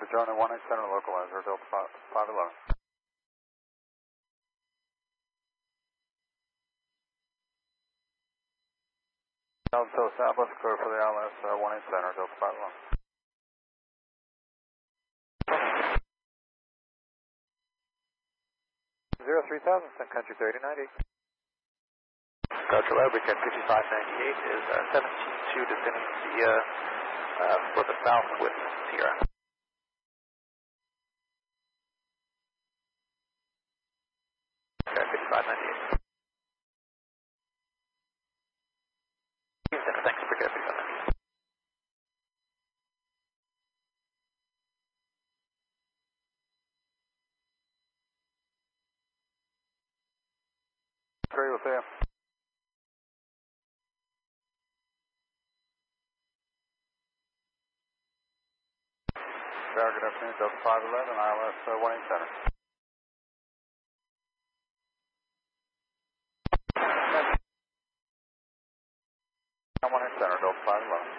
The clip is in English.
John 18 Center localizer, Delta 511. Delta Southwest clear for the ILS 18 Center, Delta 511. 3000, Sun Country 3090. Gotcha, Weekend 5598 is 17-2 descending for the south with Sierra. Okay, 5598. Thanks for getting me. Agree with you. Good afternoon, Delta 511, ILS 18 Center. 18 Center, Delta 511.